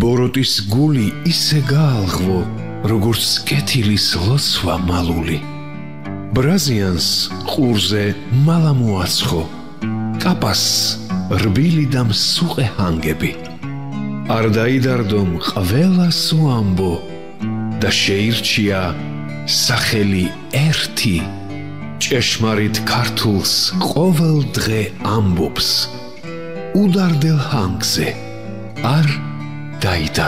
ბოროტის გული ისე გაალღვო, როგორც კეთილის ლოცვა მალული. ბრაზიანს ყურზე მალა მოაცხო, კაპას რბილი და მსუყე ჰანგები. არ დაიდარდომ ყველას უამბო და შეირჩია სახელი ერთი. ჭეშმარიტ ქართულს ყოველ დღე ამბობს, უდარდელ ჰანგზე არ დაიდარდო.